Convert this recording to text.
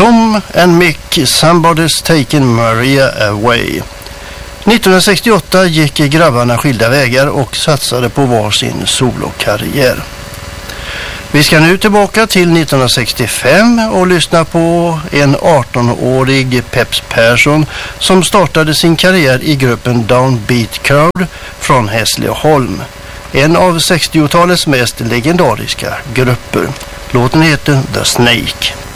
Tom and Mick, Somebody's Taken Maria Away. 1968 gick grabbarna skilda vägar och satsade på varsin solokarriär. Vi ska nu tillbaka till 1965 och lyssna på en 18-årig Peps Persson som startade sin karriär i gruppen Downbeat Crowd från Hässleholm. En av 60-talets mest legendariska grupper. Låten heter The Snake.